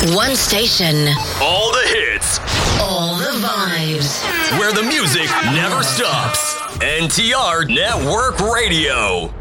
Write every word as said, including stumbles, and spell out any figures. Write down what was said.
One station. All the hits. All the vibes. Where the music never stops. N T R Network Radio.